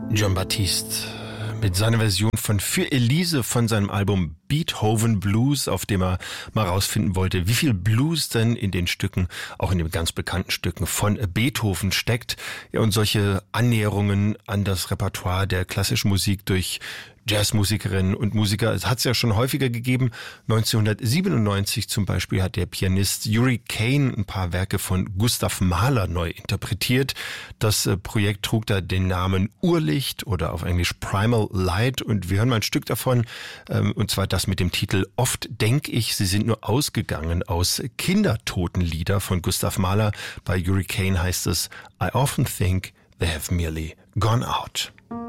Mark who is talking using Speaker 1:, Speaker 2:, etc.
Speaker 1: Jon Batiste mit seiner Version von Für Elise von seinem Album Beethoven Blues, auf dem er mal rausfinden wollte, wie viel Blues denn in den Stücken, auch in den ganz bekannten Stücken von Beethoven steckt. Ja, und solche Annäherungen an das Repertoire der klassischen Musik durch Jazzmusikerinnen und Musiker, es hat es ja schon häufiger gegeben. 1997 zum Beispiel hat der Pianist Yuri Kane ein paar Werke von Gustav Mahler neu interpretiert. Das Projekt trug da den Namen Urlicht oder auf Englisch Primal Light, und wir hören mal ein Stück davon, und zwar das mit dem Titel Oft denk ich, sie sind nur ausgegangen, aus Kindertotenlieder von Gustav Mahler. Bei Yuri Kane heißt es I often think they have merely gone out.